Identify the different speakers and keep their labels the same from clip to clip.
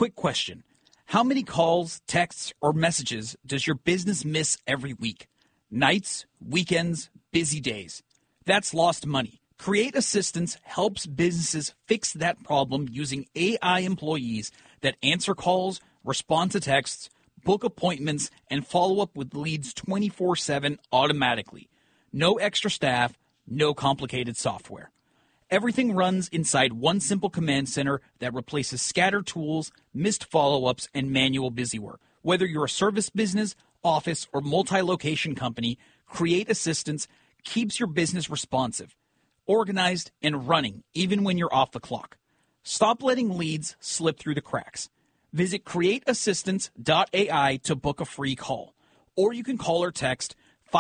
Speaker 1: Quick question. How many calls, texts, or messages does your business miss every week? Nights, weekends, busy days. That's lost money. Create Assistance helps businesses fix that problem using AI employees that answer calls, respond to texts, book appointments, and follow up with leads 24/7 automatically. No extra staff, no complicated software. Everything runs inside one simple command center that replaces scattered tools, missed follow-ups, and manual busywork. Whether you're a service business, office, or multi-location company, Create Assistance keeps your business responsive, organized, and running even when you're off the clock. Stop letting leads slip through the cracks. Visit createassistance.ai to book a free call. Or you can call or text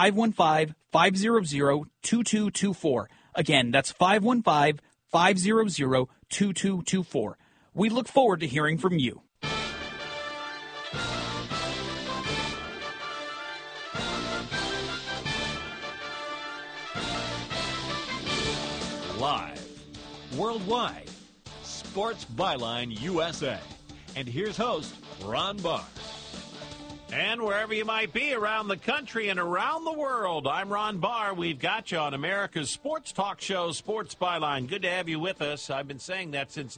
Speaker 1: 515-500-2224. Again, that's 515-500-2224. We look forward to hearing from you.
Speaker 2: Live, worldwide, Sports Byline USA. And here's host Ron Barr. And wherever you might be around the country and around the world, I'm Ron Barr. We've got you on America's sports talk show, Sports Byline. Good to have you with us. I've been saying that since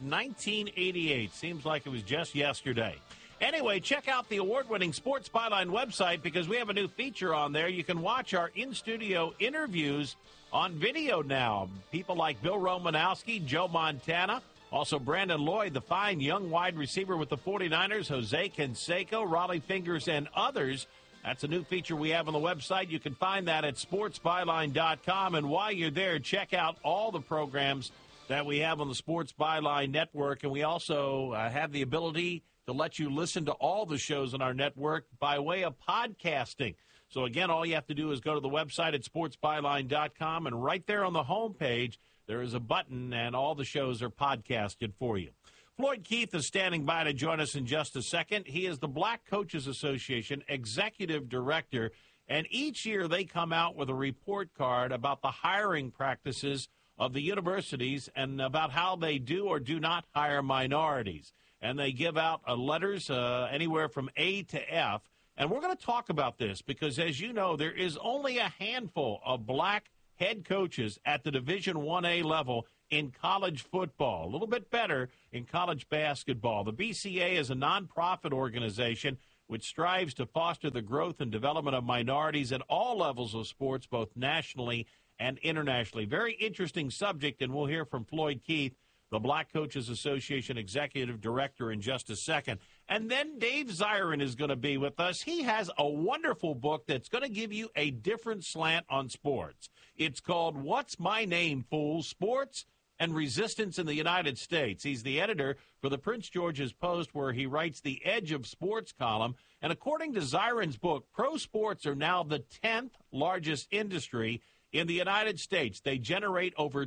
Speaker 2: 1988. Seems like it was just yesterday. Anyway, check out the award-winning Sports Byline website because we have a new feature on there. You can watch our in-studio interviews on video now. People like Bill Romanowski, Joe Montana, also Brandon Lloyd, the fine young wide receiver with the 49ers, Jose Canseco, Raleigh Fingers, and others. That's a new feature we have on the website. You can find that at sportsbyline.com. And while you're there, check out all the programs that we have on the Sports Byline network. And we also have the ability to let you listen to all the shows on our network by way of podcasting. So, again, all you have to do is go to the website at sportsbyline.com, and right there on the homepage, there is a button, and all the shows are podcasted for you. Floyd Keith is standing by to join us in just a second. He is the Black Coaches Association Executive Director, and each year they come out with a report card about the hiring practices of the universities and about how they do or do not hire minorities. And they give out letters anywhere from A to F. And we're going to talk about this because, as you know, there is only a handful of black head coaches at the Division 1A level in college football, a little bit better in college basketball. The BCA is a nonprofit organization which strives to foster the growth and development of minorities at all levels of sports, both nationally and internationally. Very interesting subject, and we'll hear from Floyd Keith, the Black Coaches Association Executive Director, in just a second. And then Dave Zirin is going to be with us. He has a wonderful book that's going to give you a different slant on sports. It's called What's My Name, Fools? Sports and Resistance in the United States. He's the editor for the Prince George's Post, where he writes the Edge of Sports column. And according to Zirin's book, pro sports are now the 10th largest industry in the United States. They generate over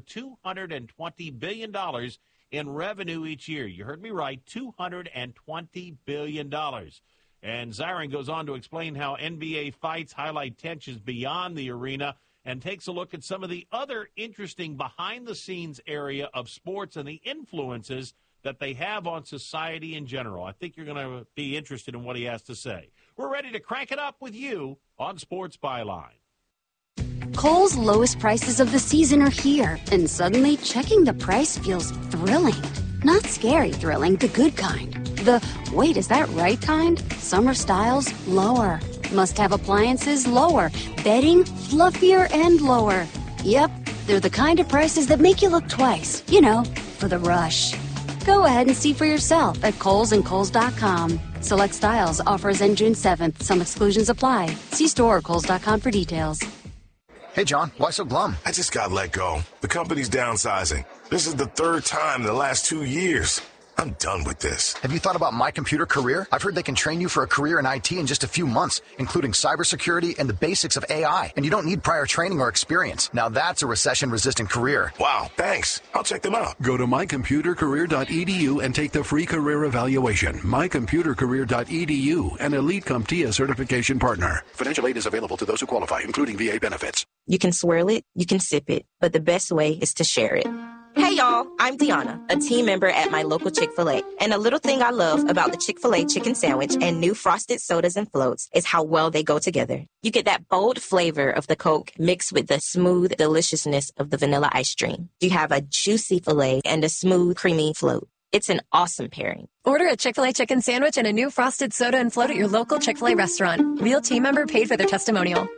Speaker 2: $220 billion in revenue each year. You heard me right, $220 billion. And Zirin goes on to explain how NBA fights highlight tensions beyond the arena and takes a look at some of the other interesting behind-the-scenes area of sports and the influences that they have on society in general. I think you're going to be interested in what he has to say. We're ready to crank it up with you on Sports Byline.
Speaker 3: Kohl's lowest prices of the season are here, and suddenly checking the price feels thrilling. Not scary thrilling, the good kind. The, wait, is that right kind? Summer styles, lower. Must-have appliances, lower. Bedding, fluffier and lower. Yep, they're the kind of prices that make you look twice. You know, for the rush. Go ahead and see for yourself at Kohl's and Kohl's.com. Select styles, offers end June 7th. Some exclusions apply. See store or Kohl's.com for details.
Speaker 4: Hey, John, why so glum?
Speaker 5: I just got let go. The company's downsizing. This is the third time in the last 2 years. I'm done with this.
Speaker 4: Have you thought about My Computer Career? I've heard they can train you for a career in IT in just a few months, including cybersecurity and the basics of AI. And you don't need prior training or experience. Now that's a recession-resistant career.
Speaker 5: Wow, thanks. I'll check them out.
Speaker 6: Go to mycomputercareer.edu and take the free career evaluation. Mycomputercareer.edu, an Elite CompTIA certification partner. Financial aid is available to those who qualify, including VA benefits.
Speaker 7: You can swirl it, you can sip it, but the best way is to share it. Hey y'all, I'm Deanna, a team member at my local Chick-fil-A. And a little thing I love about the Chick-fil-A chicken sandwich and new frosted sodas and floats is how well they go together. You get that bold flavor of the Coke mixed with the smooth deliciousness of the vanilla ice cream. You have a juicy filet and a smooth, creamy float. It's an awesome pairing.
Speaker 8: Order a Chick-fil-A chicken sandwich and a new frosted soda and float at your local Chick-fil-A restaurant. Real team member paid for their testimonial.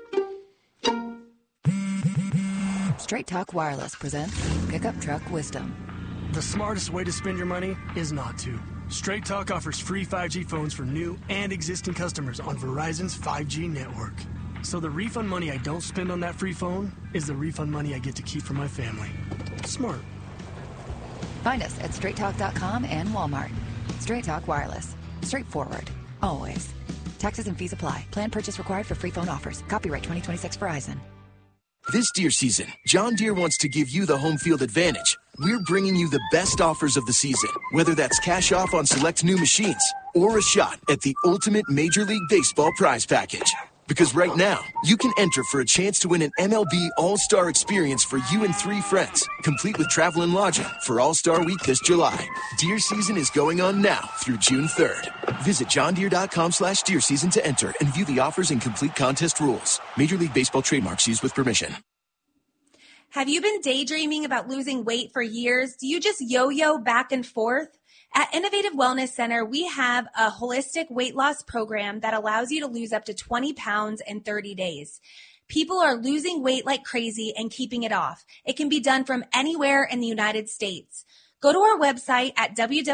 Speaker 9: Straight Talk Wireless presents Pickup Truck Wisdom.
Speaker 10: The smartest way to spend your money is not to. Straight Talk offers free 5G phones for new and existing customers on Verizon's 5G network. So the refund money I don't spend on that free phone is the refund money I get to keep for my family. Smart.
Speaker 9: Find us at straighttalk.com and Walmart. Straight Talk Wireless. Straightforward. Always. Taxes and fees apply. Plan purchase required for free phone offers. Copyright 2026 Verizon.
Speaker 11: This deer season, John Deere wants to give you the home field advantage. We're bringing you the best offers of the season, whether that's cash off on select new machines or a shot at the ultimate Major League Baseball prize package. Because right now, you can enter for a chance to win an MLB All-Star experience for you and 3 friends, complete with travel and lodging for All-Star Week this July. Deer season is going on now through June 3rd. Visit johndeere.com/deer season to enter and view the offers and complete contest rules. Major League Baseball trademarks used with permission.
Speaker 12: Have you been daydreaming about losing weight for years? Do you just yo-yo back and forth? At Innovative Wellness Center, we have a holistic weight loss program that allows you to lose up to 20 pounds in 30 days. People are losing weight like crazy and keeping it off. It can be done from anywhere in the United States. Go to our website at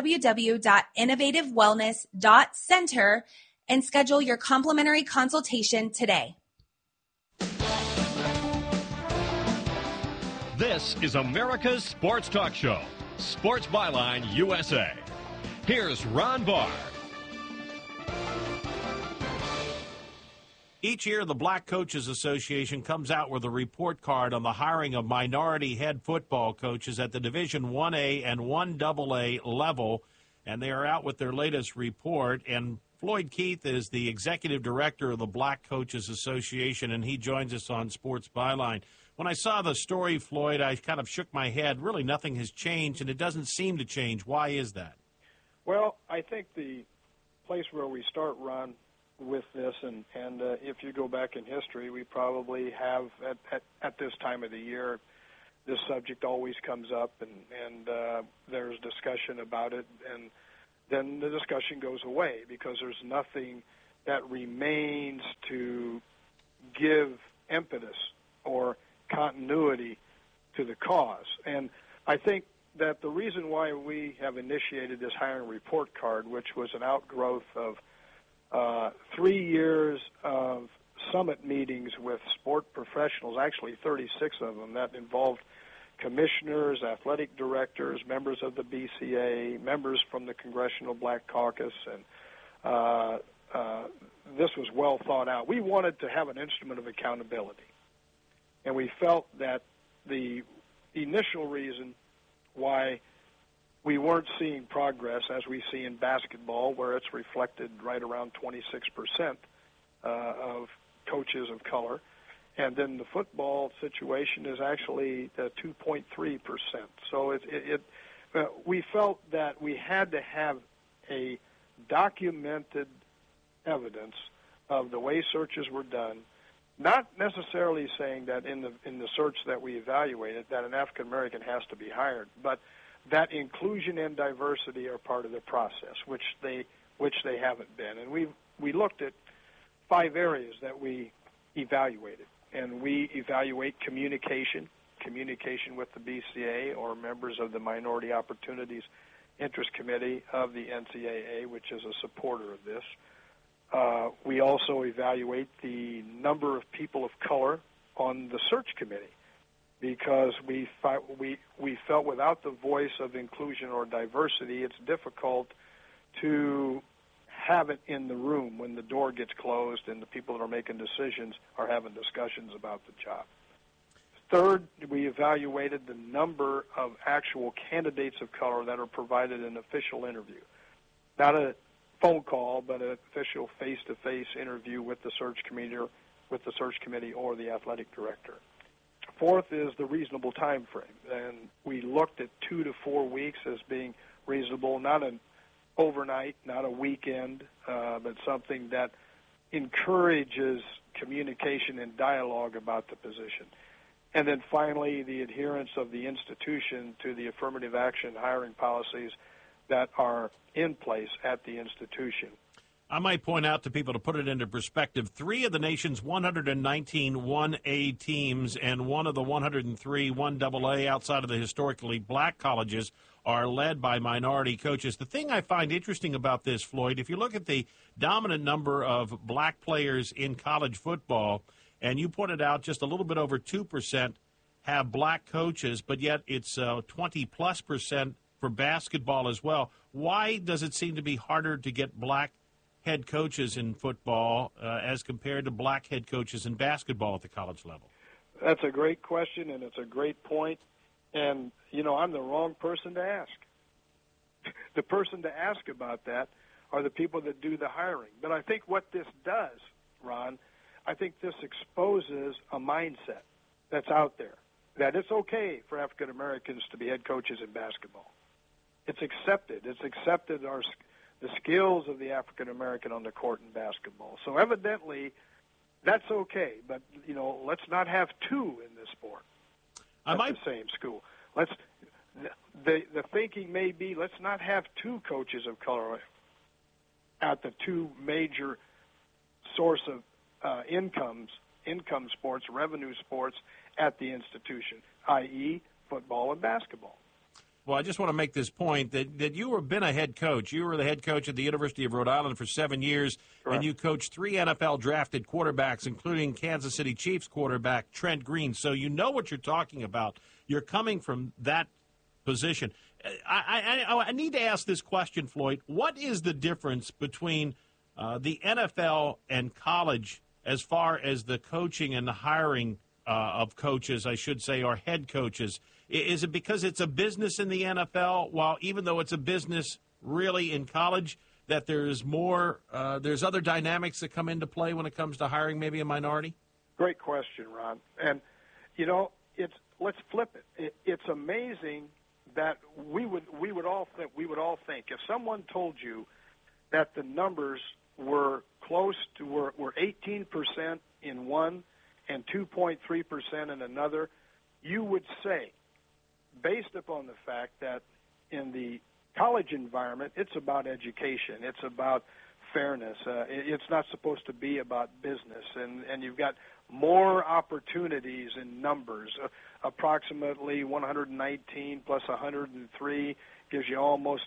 Speaker 12: www.innovativewellness.center and schedule your complimentary consultation today.
Speaker 2: This is America's Sports Talk Show, Sports Byline USA. Here's Ron Barr. Each year, the Black Coaches Association comes out with a report card on the hiring of minority head football coaches at the Division 1A and 1AA level, and they are out with their latest report. And Floyd Keith is the executive director of the Black Coaches Association, and he joins us on Sports Byline. When I saw the story, Floyd, I kind of shook my head. Really, nothing has changed, and it doesn't seem to change. Why is that?
Speaker 13: Well, I think the place where we start, Ron, with this, and if you go back in history, we probably have, at this time of the year, this subject always comes up, and there's discussion about it, and then the discussion goes away because there's nothing that remains to give impetus or continuity to the cause. And I think that the reason why we have initiated this hiring report card, which was an outgrowth of 3 years of summit meetings with sport professionals, actually 36 of them, that involved commissioners, athletic directors, members of the BCA, members from the Congressional Black Caucus, and this was well thought out. We wanted to have an instrument of accountability. And we felt that the initial reason why we weren't seeing progress, as we see in basketball, where it's reflected right around 26% of coaches of color, and then the football situation is actually 2.3%. So we felt that we had to have a documented evidence of the way searches were done. Not necessarily saying that in the search that we evaluated that an African American has to be hired, but that inclusion and diversity are part of the process, which they haven't been. And we looked at 5 areas that we evaluated, and we evaluate communication with the BCA or members of the Minority Opportunities Interest Committee of the NCAA, which is a supporter of this. We also evaluate the number of people of color on the search committee because we felt without the voice of inclusion or diversity, it's difficult to have it in the room when the door gets closed and the people that are making decisions are having discussions about the job. Third, we evaluated the number of actual candidates of color that are provided an official interview. Not a phone call, but an official face-to-face interview with the search committee or the athletic director. Fourth is the reasonable time frame, and we looked at 2 to 4 weeks as being reasonable, not an overnight, not a weekend, but something that encourages communication and dialogue about the position. And then finally, the adherence of the institution to the affirmative action hiring policies that are in place at the institution.
Speaker 2: I might point out to people, to put it into perspective, 3 of the nation's 119 1A teams and 1 of the 103 1AA outside of the historically black colleges are led by minority coaches. The thing I find interesting about this, Floyd, if you look at the dominant number of black players in college football, and you pointed out just a little bit over 2% have black coaches, but yet it's 20+% for basketball as well. Why does it seem to be harder to get black head coaches in football as compared to black head coaches in basketball at the college level?
Speaker 13: That's a great question, and it's a great point. And, you know, I'm the wrong person to ask. The person to ask about that are the people that do the hiring. But I think what this does, Ron, I think this exposes a mindset that's out there, that it's okay for African Americans to be head coaches in basketball. It's accepted. It's accepted the skills of the African American on the court in basketball. So evidently, that's okay. But, you know, let's not have 2 in this sport at the same school. The thinking may be, let's not have 2 coaches of color at the 2 major source of income sports, revenue sports at the institution, i.e. football and basketball.
Speaker 2: Well, I just want to make this point that you have been a head coach. You were the head coach at the University of Rhode Island for 7 years, Correct. And you coached 3 NFL-drafted quarterbacks, including Kansas City Chiefs quarterback Trent Green. So you know what you're talking about. You're coming from that position. I need to ask this question, Floyd. What is the difference between the NFL and college as far as the coaching and the hiring of coaches, I should say, or head coaches? Is it because it's a business in the NFL, while even though it's a business really in college, that there's more, there's other dynamics that come into play when it comes to hiring maybe a minority?
Speaker 13: Great question, Ron. And, you know, let's flip it. It's amazing that we would all think if someone told you that the numbers were close to were 18% in one and 2.3% in another, you would say, based upon the fact that in the college environment, it's about education, it's about fairness. It's not supposed to be about business, and you've got more opportunities in numbers. Approximately 119 plus 103 gives you almost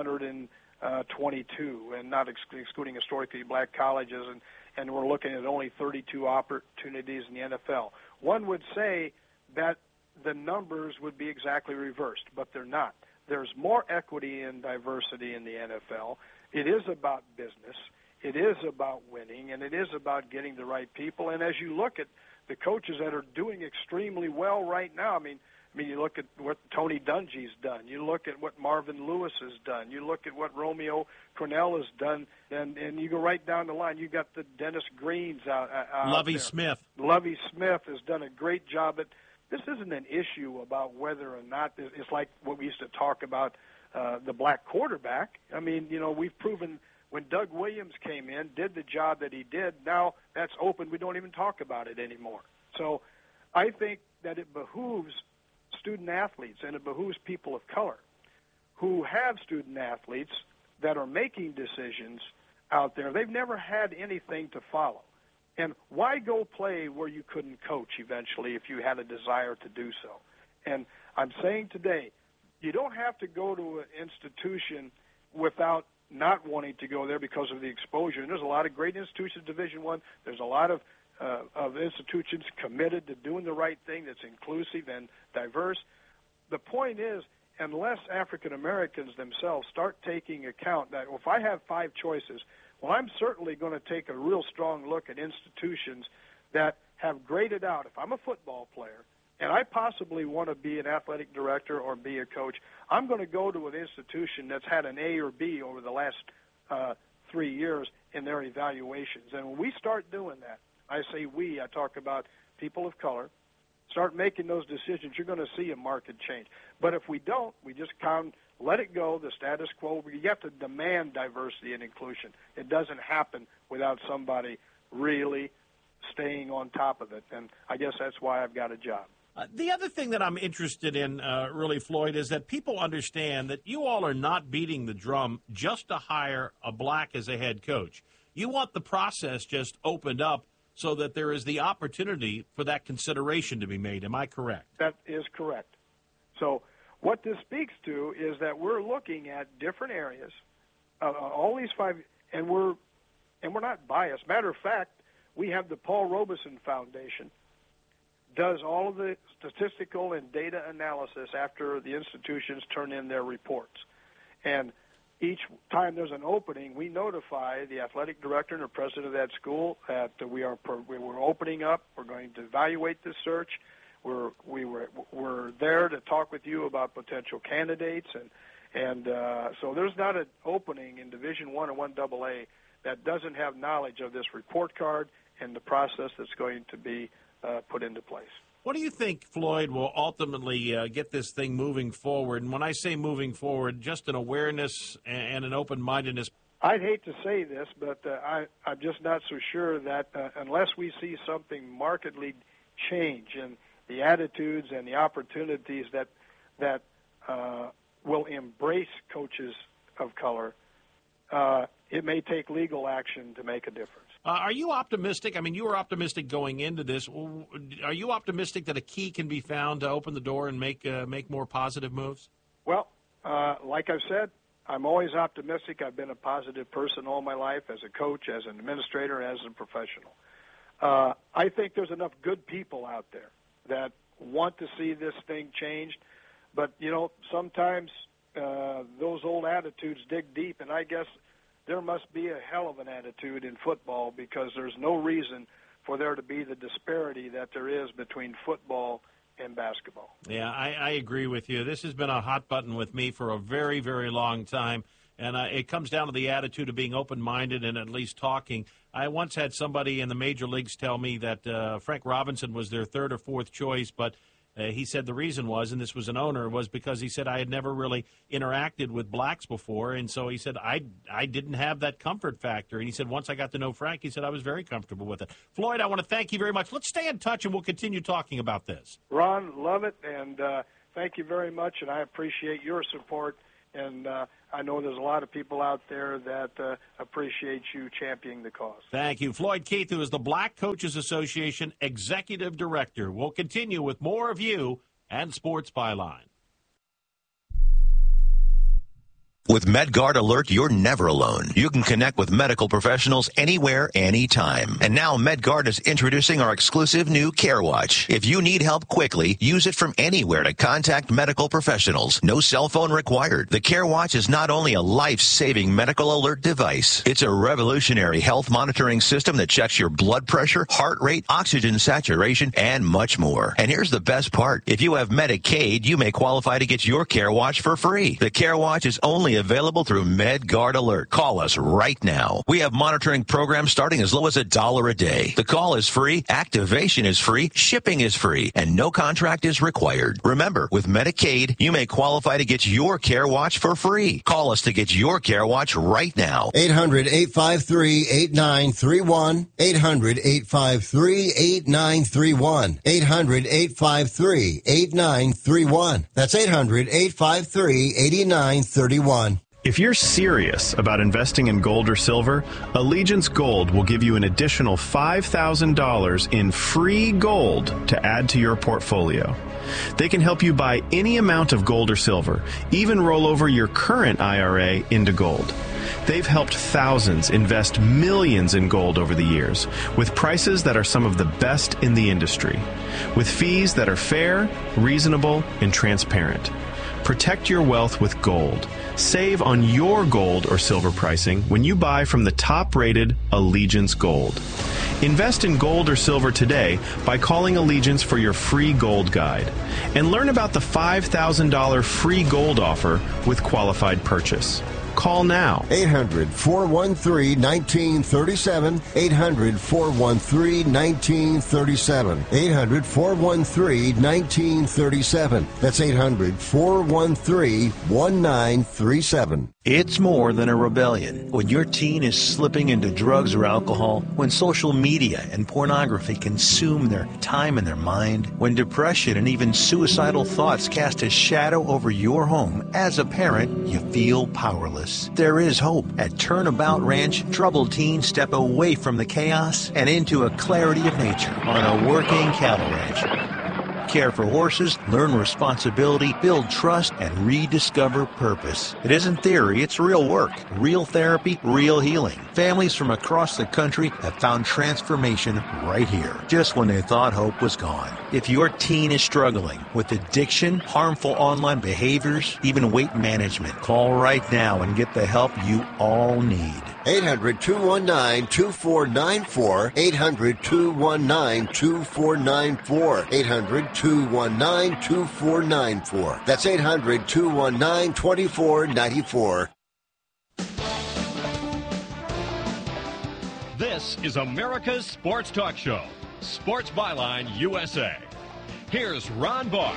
Speaker 13: 222, and not excluding historically black colleges, and we're looking at only 32 opportunities in the NFL. One would say that the numbers would be exactly reversed, but they're not. There's more equity and diversity in the NFL. It is about business. It is about winning, and it is about getting the right people. And as you look at the coaches that are doing extremely well right now, I mean, you look at what Tony Dungy's done. You look at what Marvin Lewis has done. You look at what Romeo Cornell has done, and you go right down the line. You got the Dennis Greens out
Speaker 2: Lovie
Speaker 13: there.
Speaker 2: Smith.
Speaker 13: Lovie Smith has done a great job at. This isn't an issue about whether or not it's like what we used to talk about the black quarterback. I mean, you know, we've proven when Doug Williams came in, did the job that he did. Now that's open. We don't even talk about it anymore. So I think that it behooves student athletes and it behooves people of color who have student athletes that are making decisions out there. They've never had anything to follow. And why go play where you couldn't coach eventually if you had a desire to do so? And I'm saying today, you don't have to go to an institution without not wanting to go there because of the exposure. And there's a lot of great institutions, Division I. There's a lot of institutions committed to doing the right thing that's inclusive and diverse. The point is, unless African Americans themselves start taking account that if I have 5 choices, well, I'm certainly going to take a real strong look at institutions that have graded out. If I'm a football player and I possibly want to be an athletic director or be a coach, I'm going to go to an institution that's had an A or B over the last 3 years in their evaluations. And when we start doing that, I say we, I talk about people of color, start making those decisions, you're going to see a market change. But if we don't, we just let it go, the status quo. You have to demand diversity and inclusion. It doesn't happen without somebody really staying on top of it, and I guess that's why I've got a job.
Speaker 2: The other thing that I'm interested in, really, Floyd, is that people understand that you all are not beating the drum just to hire a black as a head coach. You want the process just opened up so that there is the opportunity for that consideration to be made. Am I correct?
Speaker 13: That is correct. So what this speaks to is that we're looking at different areas, all these 5, and we're not biased. Matter of fact, we have the Paul Robeson Foundation does all of the statistical and data analysis after the institutions turn in their reports. And each time there's an opening, we notify the athletic director and the president of that school that we're opening up. We're going to evaluate this search. We're there to talk with you about potential candidates, and so there's not an opening in Division I or 1AA that doesn't have knowledge of this report card and the process that's going to be put into place.
Speaker 2: What do you think, Floyd, will ultimately get this thing moving forward? And when I say moving forward, just an awareness and an open-mindedness.
Speaker 13: I'd hate to say this, but I'm just not so sure that unless we see something markedly change in the attitudes and the opportunities that will embrace coaches of color, it may take legal action to make a difference.
Speaker 2: Are you optimistic? I mean, you were optimistic going into this. Are you optimistic that a key can be found to open the door and make more positive moves?
Speaker 13: Well, like I've said, I'm always optimistic. I've been a positive person all my life as a coach, as an administrator, as a professional. I think there's enough good people out there that want to see this thing changed. But, sometimes those old attitudes dig deep, and I guess there must be a hell of an attitude in football because there's no reason for there to be the disparity that there is between football and basketball.
Speaker 2: Yeah, I agree with you. This has been a hot button with me for a very, very long time, and it comes down to the attitude of being open-minded and at least talking. I once had somebody in the major leagues tell me that Frank Robinson was their third or fourth choice, but he said the reason was, and this was an owner, was because he said I had never really interacted with blacks before, and so he said I didn't have that comfort factor. And he said once I got to know Frank, he said I was very comfortable with it. Floyd, I want to thank you very much. Let's stay in touch, and we'll continue talking about this.
Speaker 13: Ron, love it, and thank you very much, and I appreciate your support. And I know there's a lot of people out there that appreciate you championing the cause.
Speaker 2: Thank you. Floyd Keith, who is the Black Coaches Association Executive Director. We'll continue with more of you and Sports Byline.
Speaker 14: With MedGuard Alert, you're never alone. You can connect with medical professionals anywhere, anytime. And now MedGuard is introducing our exclusive new CareWatch. If you need help quickly, use it from anywhere to contact medical professionals. No cell phone required. The CareWatch is not only a life-saving medical alert device, it's a revolutionary health monitoring system that checks your blood pressure, heart rate, oxygen saturation, and much more. And here's the best part. If you have Medicaid, you may qualify to get your CareWatch for free. The CareWatch is only available through MedGuard Alert. Call us right now. We have monitoring programs starting as low as $1 a day. The call is free, activation is free, shipping is free, and no contract is required. Remember, with Medicaid, you may qualify to get your CareWatch for free. Call us to get your CareWatch right now.
Speaker 15: 800-853-8931. 800-853-8931. 800-853-8931. That's 800-853-8931.
Speaker 16: If you're serious about investing in gold or silver, Allegiance Gold will give you an additional $5,000 in free gold to add to your portfolio. They can help you buy any amount of gold or silver, even roll over your current IRA into gold. They've helped thousands invest millions in gold over the years, with prices that are some of the best in the industry, with fees that are fair, reasonable, and transparent. Protect your wealth with gold. Save on your gold or silver pricing when you buy from the top-rated Allegiance Gold. Invest in gold or silver today by calling Allegiance for your free gold guide. And learn about the $5,000 free gold offer with qualified purchase. Call now.
Speaker 15: 800-413-1937. 800-413-1937. 800-413-1937. That's 800-413-1937.
Speaker 14: It's more than a rebellion. When your teen is slipping into drugs or alcohol, when social media and pornography consume their time and their mind, when depression and even suicidal thoughts cast a shadow over your home, as a parent, you feel powerless. There is hope. At Turnabout Ranch, troubled teens step away from the chaos and into a clarity of nature on a working cattle ranch. Care for horses, learn responsibility, build trust, and rediscover purpose. It isn't theory, it's real work, real therapy, real healing. Families from across the country have found transformation right here, just when they thought hope was gone. If your teen is struggling with addiction, harmful online behaviors, even weight management, call right now and get the help you all need.
Speaker 15: 800-219-2494. 800-219-2494. 800-219-2494. That's 800-219-2494.
Speaker 2: This is America's Sports Talk Show, Sports Byline USA. Here's Ron Barr.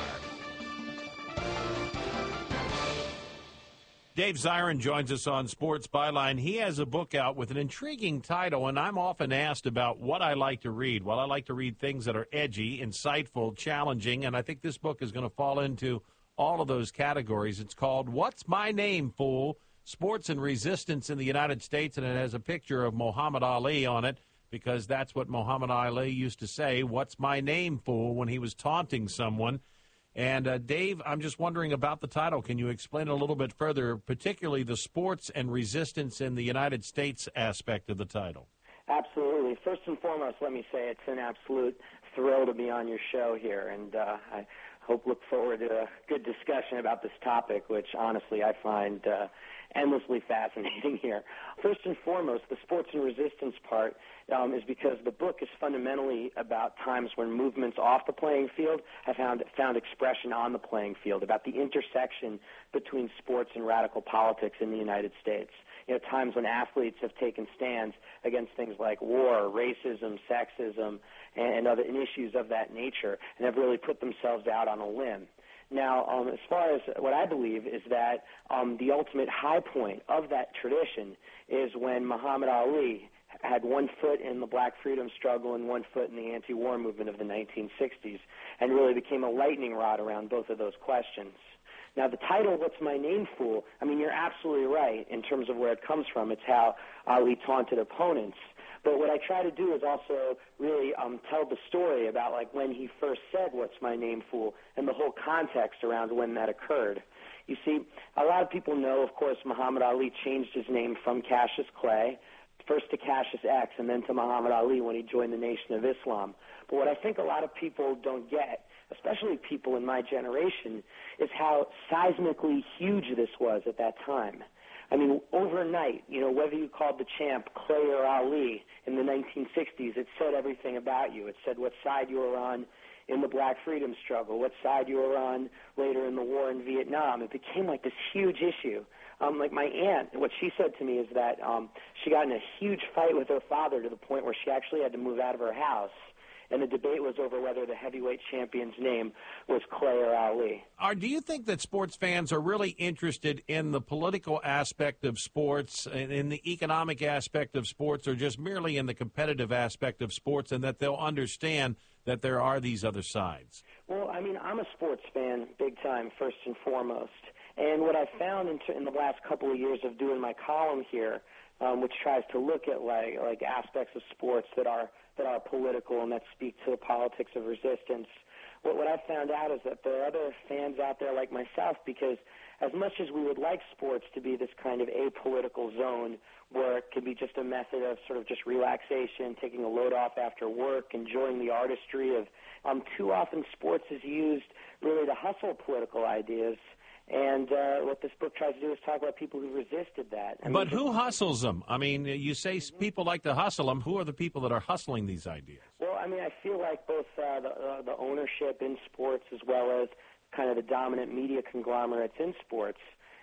Speaker 2: Dave Zirin joins us on Sports Byline. He has a book out with an intriguing title, and I'm often asked about what I like to read. Well, I like to read things that are edgy, insightful, challenging, and I think this book is going to fall into all of those categories. It's called What's My Name, Fool? Sports and Resistance in the United States, and it has a picture of Muhammad Ali on it because that's what Muhammad Ali used to say, "What's my name, fool?" when he was taunting someone. And, Dave, I'm just wondering about the title. Can you explain a little bit further, particularly the sports and resistance in the United States aspect of the title?
Speaker 17: Absolutely. First and foremost, let me say it's an absolute thrill to be on your show here, and I look forward to a good discussion about this topic, which honestly I find endlessly fascinating here. First and foremost, the sports and resistance part is because the book is fundamentally about times when movements off the playing field have found expression on the playing field, about the intersection between sports and radical politics in the United States. You know, times when athletes have taken stands against things like war, racism, sexism, and other issues of that nature, and have really put themselves out on a limb. Now, as far as what I believe is that the ultimate high point of that tradition is when Muhammad Ali had one foot in the black freedom struggle and one foot in the anti-war movement of the 1960s, and really became a lightning rod around both of those questions. Now, the title, What's My Name, Fool? I mean, you're absolutely right in terms of where it comes from. It's how Ali taunted opponents. But what I try to do is also really tell the story about, like, when he first said, "What's my name, fool?" and the whole context around when that occurred. You see, a lot of people know, of course, Muhammad Ali changed his name from Cassius Clay, first to Cassius X, and then to Muhammad Ali when he joined the Nation of Islam. But what I think a lot of people don't get, especially people in my generation, is how seismically huge this was at that time. I mean, overnight, you know, whether you called the champ Clay or Ali in the 1960s, it said everything about you. It said what side you were on in the black freedom struggle, what side you were on later in the war in Vietnam. It became like this huge issue. Like my aunt, what she said to me is that she got in a huge fight with her father to the point where she actually had to move out of her house. And the debate was over whether the heavyweight champion's name was Clay or Ali.
Speaker 2: Do you think that sports fans are really interested in the political aspect of sports, in the economic aspect of sports, or just merely in the competitive aspect of sports, and that they'll understand that there are these other sides?
Speaker 17: Well, I mean, I'm a sports fan big time, first and foremost. And what I found in the last couple of years of doing my column here, which tries to look at like aspects of sports that are political and that speak to the politics of resistance. What I found out is that there are other fans out there like myself, because as much as we would like sports to be this kind of apolitical zone where it could be just a method of sort of just relaxation, taking a load off after work, enjoying the artistry of, too often sports is used really to hustle political ideas. And what this book tries to do is talk about people who resisted that.
Speaker 2: But who hustles them? I mean, you say people like to hustle them. Who are the people that are hustling these ideas?
Speaker 17: Well, I mean, I feel like both the ownership in sports as well as kind of the dominant media conglomerates in sports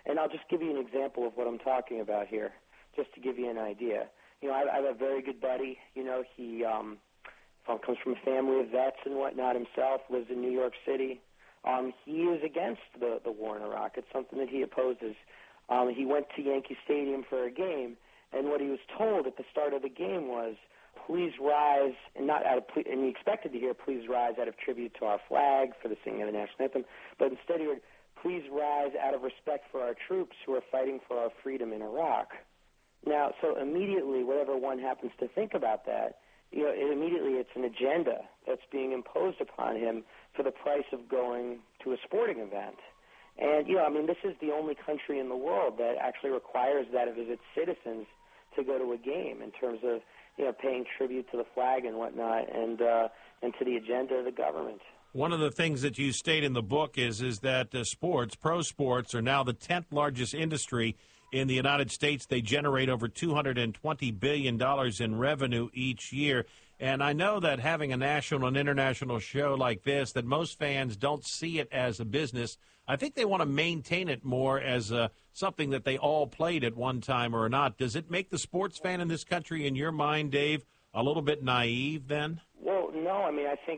Speaker 17: And I'll just give you an example of what I'm talking about here, just to give you an idea. You know, I have a very good buddy. You know, he comes from a family of vets and whatnot himself, lives in New York City. He is against the war in Iraq. It's something that he opposes. He went to Yankee Stadium for a game, and what he was told at the start of the game was, please rise, and he expected to hear, please rise out of tribute to our flag for the singing of the national anthem, but instead he heard, please rise out of respect for our troops who are fighting for our freedom in Iraq. Now, so immediately, whatever one happens to think about that, you know, immediately it's an agenda that's being imposed upon him for the price of going to a sporting event. And, you know, I mean, this is the only country in the world that actually requires that of its citizens to go to a game in terms of, you know, paying tribute to the flag and whatnot and to the agenda of the government.
Speaker 2: One of the things that you state in the book is that pro sports, are now the 10th largest industry in the United States. They generate over $220 billion in revenue each year. And I know that having a national and international show like this, that most fans don't see it as a business. I think they want to maintain it more as something that they all played at one time or not. Does it make the sports fan in this country, in your mind, Dave, a little bit naive then?
Speaker 17: Well, no. I mean, I think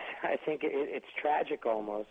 Speaker 17: it's tragic almost,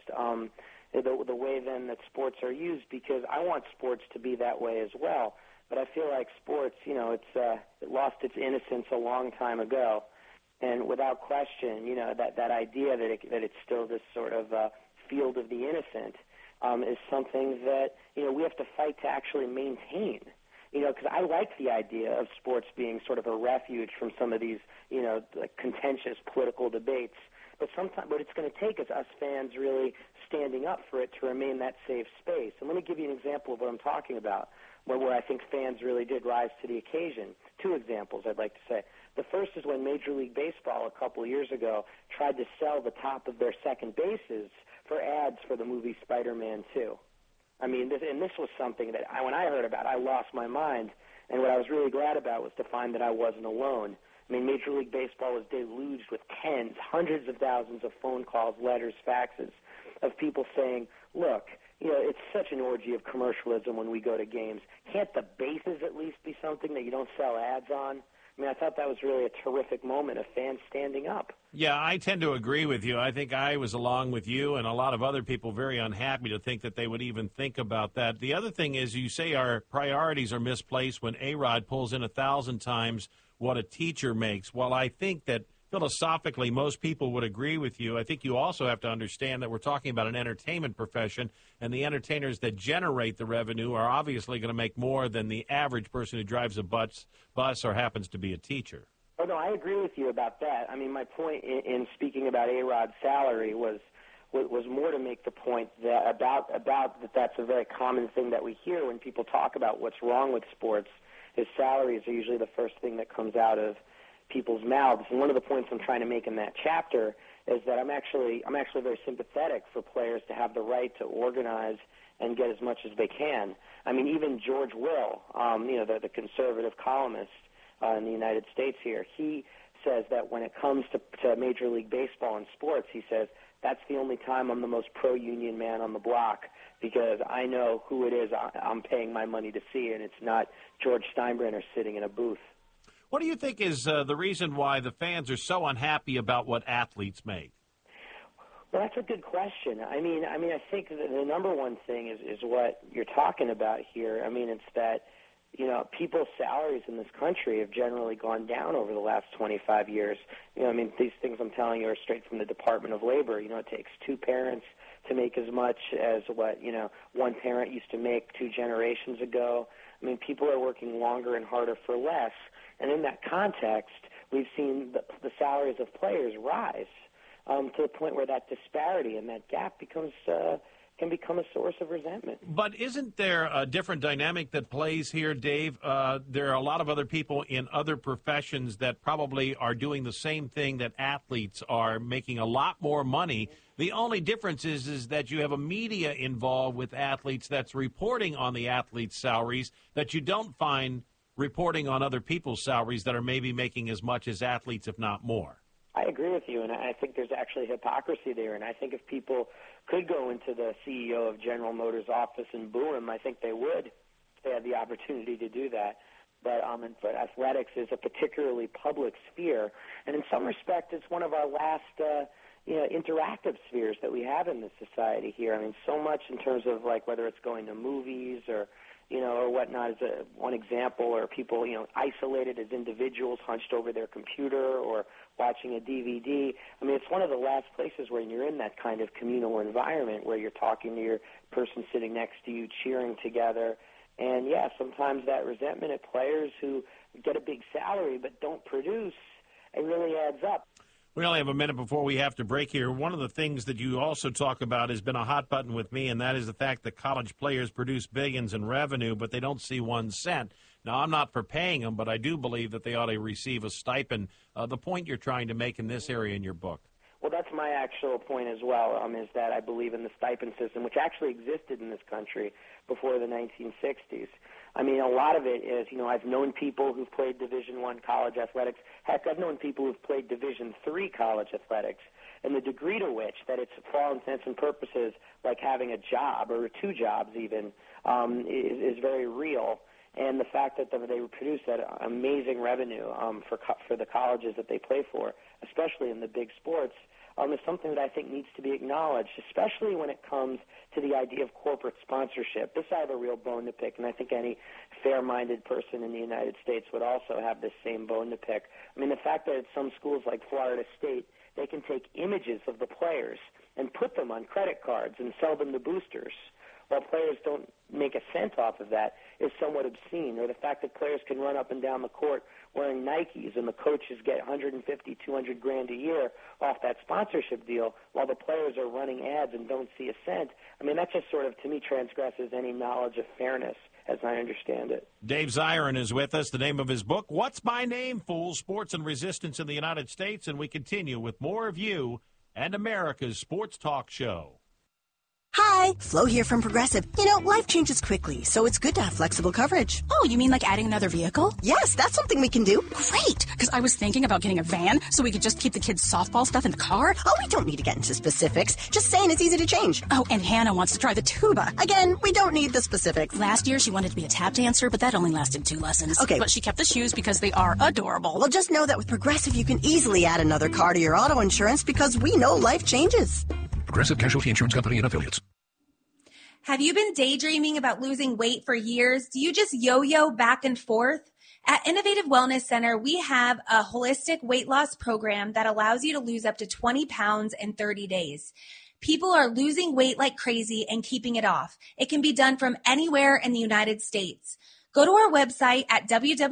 Speaker 17: the way then that sports are used, because I want sports to be that way as well. But I feel like sports, you know, it lost its innocence a long time ago. And without question, you know, that idea that it's still this sort of field of the innocent is something that, you know, we have to fight to actually maintain. You know, because I like the idea of sports being sort of a refuge from some of these, you know, like contentious political debates. But it's going to take us fans really standing up for it to remain that safe space. And let me give you an example of what I'm talking about, where I think fans really did rise to the occasion. Two examples I'd like to say. The first is when Major League Baseball a couple of years ago tried to sell the top of their second bases for ads for the movie Spider-Man 2. I mean, this was something that when I heard about it, I lost my mind. And what I was really glad about was to find that I wasn't alone. I mean, Major League Baseball was deluged with hundreds of thousands of phone calls, letters, faxes of people saying, look, you know, it's such an orgy of commercialism when we go to games. Can't the bases at least be something that you don't sell ads on? I mean, I thought that was really a terrific moment of fans standing up.
Speaker 2: Yeah, I tend to agree with you. I think I was, along with you and a lot of other people, very unhappy to think that they would even think about that. The other thing is, you say our priorities are misplaced when A-Rod pulls in 1,000 times what a teacher makes. Well, I think that philosophically most people would agree with you. I think you also have to understand that we're talking about an entertainment profession, and the entertainers that generate the revenue are obviously going to make more than the average person who drives a bus or happens to be a teacher.
Speaker 17: Oh, no, I agree with you about that. I mean, my point in speaking about A-Rod's salary was more to make the point that about that that's a very common thing that we hear when people talk about what's wrong with sports. His salaries are usually the first thing that comes out of people's mouths. And one of the points I'm trying to make in that chapter is that I'm actually very sympathetic for players to have the right to organize and get as much as they can. I mean, even George Will, you know, the conservative columnist in the United States here, he says that when it comes to Major League Baseball and sports, he says, that's the only time I'm the most pro-union man on the block, because I know who it is I'm paying my money to see, and it's not George Steinbrenner sitting in a booth.
Speaker 2: What do you think is the reason why the fans are so unhappy about what athletes make?
Speaker 17: Well, that's a good question. I mean, I think the number one thing is what you're talking about here. I mean, it's that, you know, people's salaries in this country have generally gone down over the last 25 years. You know, I mean, these things I'm telling you are straight from the Department of Labor. You know, it takes two parents to make as much as what, you know, one parent used to make 2 generations ago. I mean, people are working longer and harder for less. And in that context, we've seen the salaries of players rise to the point where that disparity and that gap can become a source of resentment.
Speaker 2: But isn't there a different dynamic that plays here, Dave? There are a lot of other people in other professions that probably are doing the same thing that athletes are, making a lot more money. The only difference is that you have a media involved with athletes that's reporting on the athletes' salaries that you don't find reporting on other people's salaries that are maybe making as much as athletes, if not more.
Speaker 17: I agree with you, and I think there's actually hypocrisy there. And I think if people could go into the CEO of General Motors' office and boo him, I think they would if they had the opportunity to do that. But athletics is a particularly public sphere, and in some respect, it's one of our last interactive spheres that we have in this society here. I mean, so much in terms of like whether it's going to movies or whatnot is one example, or people, isolated as individuals hunched over their computer or watching a DVD. I mean, it's one of the last places where you're in that kind of communal environment where you're talking to your person sitting next to you, cheering together. And, yeah, sometimes that resentment at players who get a big salary but don't produce, it really adds up.
Speaker 2: We only have a minute before we have to break here. One of the things that you also talk about has been a hot button with me, and that is the fact that college players produce billions in revenue, but they don't see 1 cent. Now, I'm not for paying them, but I do believe that they ought to receive a stipend. The point you're trying to make in this area in your book.
Speaker 17: Well, that's my actual point as well, is that I believe in the stipend system, which actually existed in this country before the 1960s. I mean, a lot of it is, I've known people who've played Division I college athletics. Heck, I've known people who've played Division III college athletics. And the degree to which that it's, for all intents and purposes, like having a job or 2 jobs even, is very real. And the fact that they produce that amazing revenue for the colleges that they play for, especially in the big sports, is something that I think needs to be acknowledged, especially when it comes to the idea of corporate sponsorship. This I have a real bone to pick, and I think any fair-minded person in the United States would also have this same bone to pick. I mean, the fact that at some schools like Florida State, they can take images of the players and put them on credit cards and sell them to boosters, while players don't make a cent off of that, is somewhat obscene. Or the fact that players can run up and down the court wearing Nikes and the coaches get $150,000, $200,000 a year off that sponsorship deal, while the players are running ads and don't see a cent. I mean, that just sort of, to me, transgresses any knowledge of fairness, as I understand it.
Speaker 2: Dave Zirin is with us. The name of his book, What's My Name, Fool? Sports and Resistance in the United States. And we continue with more of you and America's Sports Talk Show.
Speaker 18: Hi, Flo here from Progressive. Life changes quickly, so it's good to have flexible coverage.
Speaker 19: Oh, you mean like adding another vehicle?
Speaker 18: Yes, that's something we can do.
Speaker 19: Great, because I was thinking about getting a van so we could just keep the kids' softball stuff in the car.
Speaker 18: Oh, we don't need to get into specifics. Just saying it's easy to change.
Speaker 19: Oh, and Hannah wants to try the tuba.
Speaker 18: Again, we don't need the specifics.
Speaker 19: Last year, she wanted to be a tap dancer, but that only lasted 2 lessons.
Speaker 18: Okay.
Speaker 19: But she kept the shoes because they are adorable.
Speaker 18: Well, just know that with Progressive, you can easily add another car to your auto insurance because we know life changes.
Speaker 6: Progressive Casualty Insurance Company and Affiliates.
Speaker 12: Have you been daydreaming about losing weight for years? Do you just yo-yo back and forth? At Innovative Wellness Center, we have a holistic weight loss program that allows you to lose up to 20 pounds in 30 days. People are losing weight like crazy and keeping it off. It can be done from anywhere in the United States. Go to our website at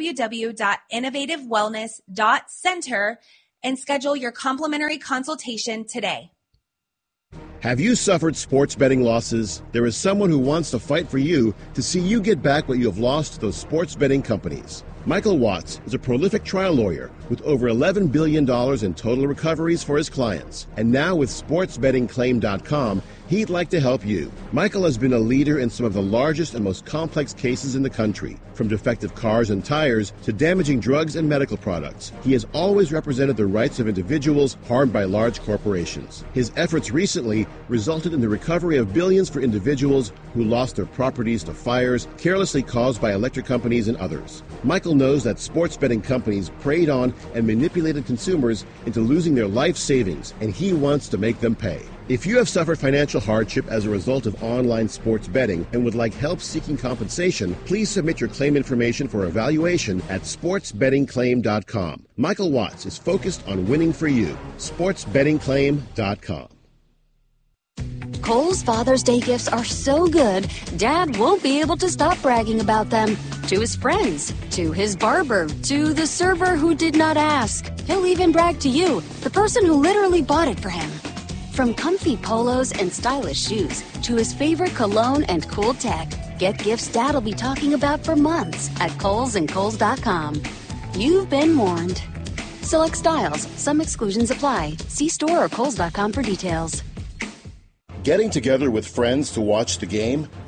Speaker 12: www.innovativewellness.center and schedule your complimentary consultation today.
Speaker 20: Have you suffered sports betting losses? There is someone who wants to fight for you to see you get back what you have lost to those sports betting companies. Michael Watts is a prolific trial lawyer with over $11 billion in total recoveries for his clients. And now with SportsBettingClaim.com, he'd like to help you. Michael has been a leader in some of the largest and most complex cases in the country, from defective cars and tires to damaging drugs and medical products. He has always represented the rights of individuals harmed by large corporations. His efforts recently resulted in the recovery of billions for individuals who lost their properties to fires carelessly caused by electric companies and others. Michael knows that sports betting companies preyed on and manipulated consumers into losing their life savings, and he wants to make them pay. If you have suffered financial hardship as a result of online sports betting and would like help seeking compensation, please submit your claim information for evaluation at SportsBettingClaim.com. Michael Watts is focused on winning for you. SportsBettingClaim.com.
Speaker 3: Kohl's Father's Day gifts are so good, Dad won't be able to stop bragging about them. To his friends, to his barber, to the server who did not ask. He'll even brag to you, the person who literally bought it for him. From comfy polos and stylish shoes to his favorite cologne and cool tech, get gifts Dad'll be talking about for months at Kohl's and Kohl's.com. You've been warned. Select styles. Some exclusions apply. See store or Kohl's.com for details.
Speaker 20: Getting together with friends to watch the game?